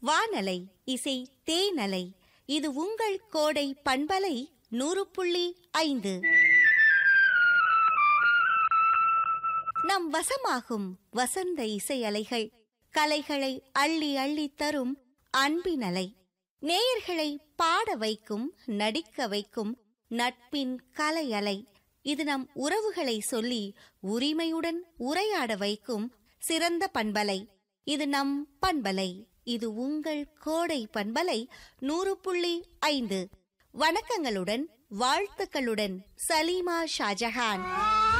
வானலை இசை தேனலை. இது உங்கள் கோடை பண்பலை 100.5. நம் வசமாகும் வசந்த இசை அலைகள் கலைகளை அள்ளி அள்ளி தரும் அன்பினலை. நேயர்களை பாட வைக்கும், நடிக்க வைக்கும் நட்பின் கலை அலை. இது நம் உறவுகளை சொல்லி உரிமையுடன் உரையாட வைக்கும் சிறந்த பண்பலை. இது நம் பண்பலை. இது உங்கள் கோடை பண்பலை 100.5. வணக்கங்களுடன் வாழ்த்துக்களுடன் சலீமா ஷாஜஹான்.